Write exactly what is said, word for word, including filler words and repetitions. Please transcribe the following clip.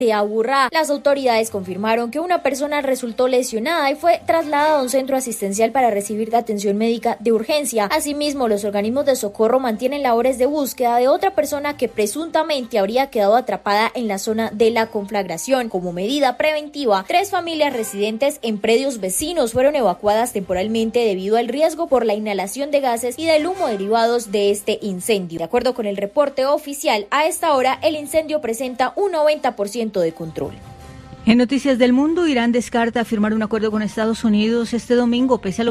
de Aburrá. Las autoridades confirmaron que una persona resultó lesionada y fue trasladada a un centro asistencial para recibir atención médica de urgencia. Asimismo, los organismos de socorro mantienen labores de búsqueda de otra persona que presuntamente habría quedado atrapada en la zona de la conflagración. Como medida preventiva, tres familias residentes en predios vecinos fueron evacuadas temporalmente debido al riesgo por la inhalación de gases y del humo derivados de este incendio. De acuerdo con el reporte oficial, a esta hora el incendio presenta un noventa por ciento de control. En Noticias del Mundo, Irán descarta firmar un acuerdo con Estados Unidos este domingo, pese a lo